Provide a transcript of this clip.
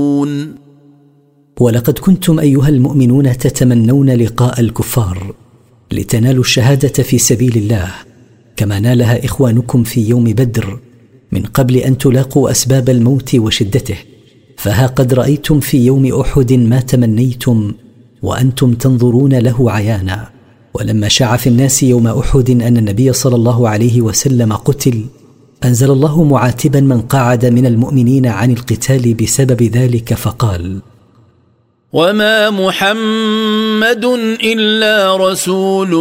ولقد كنتم أيها المؤمنون تتمنون لقاء الكفار لتنالوا الشهادة في سبيل الله كما نالها إخوانكم في يوم بدر من قبل أن تلاقوا أسباب الموت وشدته، فها قد رأيتم في يوم أحد ما تمنيتم وأنتم تنظرون له عيانا. ولما شاع في الناس يوم أحد أن النبي صلى الله عليه وسلم قتل، أنزل الله معاتبا من قعد من المؤمنين عن القتال بسبب ذلك فقال: وما محمد إلا رسول